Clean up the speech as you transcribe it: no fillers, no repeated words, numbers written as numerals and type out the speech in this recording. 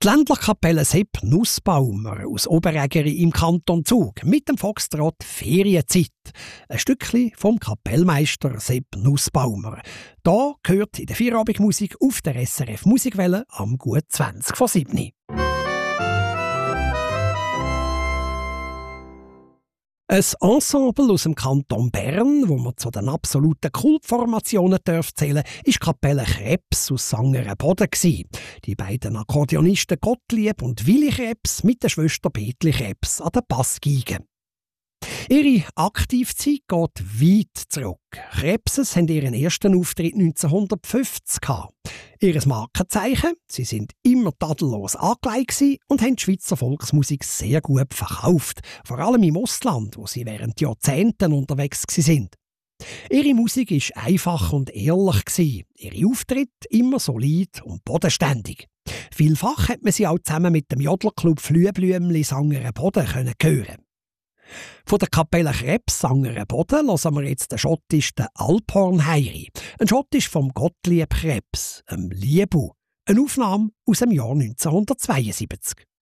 Die Ländlerkapelle Sepp Nussbaumer aus Oberägeri im Kanton Zug mit dem Foxtrot «Ferienzeit». Ein Stückchen vom Kapellmeister Sepp Nussbaumer. Da gehört in der Feierabendmusik auf der SRF Musikwelle am gut 20 vor 7. Ein Ensemble aus dem Kanton Bern, wo man zu den absoluten Kultformationen zählen darf, ist Kapelle Krebs aus Sangerenboden. Die beiden Akkordeonisten Gottlieb und Willi Krebs mit der Schwester Betli Krebs an der Bassgeige. Ihre Aktivzeit geht weit zurück. Krebses haben ihren ersten Auftritt 1950 gehabt. Ihr Markenzeichen: sie sind immer tadellos angelegt und haben die Schweizer Volksmusik sehr gut verkauft. Vor allem im Ausland, wo sie während Jahrzehnten unterwegs sind. Ihre Musik war einfach und ehrlich. Ihre Auftritte immer solid und bodenständig. Vielfach hat man sie auch zusammen mit dem Jodlerclub Flüeblümli Sangerenboden hören. Von der Kapelle Krebs Sangerenboden hören wir jetzt den schottischen Alphorn Heiri. Ein Schottisch vom Gottlieb Krebs, Liebu. Eine Aufnahme aus dem Jahr 1972.